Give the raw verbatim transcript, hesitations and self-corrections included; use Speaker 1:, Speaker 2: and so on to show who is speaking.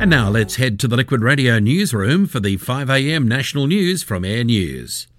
Speaker 1: And now let's head to the Liquid Radio newsroom for the five a m national news from Air News.